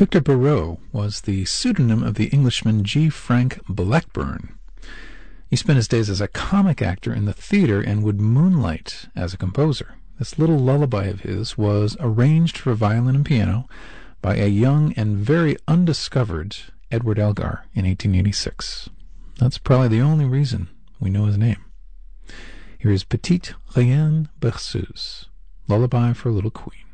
Victor Barreau was the pseudonym of the Englishman G. Frank Blackburn. He spent his days as a comic actor in the theater and would moonlight as a composer. This little lullaby of his was arranged for violin and piano by a young and very undiscovered Edward Elgar in 1886. That's probably the only reason we know his name. Here is Petite Reine Berceuse, Lullaby for Little Queen.